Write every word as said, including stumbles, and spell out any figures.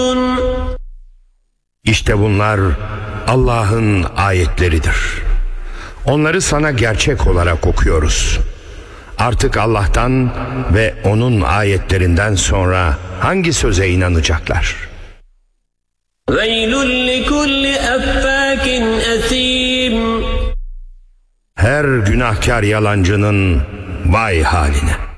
İşte bunlar Allah'ın ayetleridir. Onları sana gerçek olarak okuyoruz. Artık Allah'tan ve onun ayetlerinden sonra hangi söze inanacaklar? Her günahkar yalancının vay haline.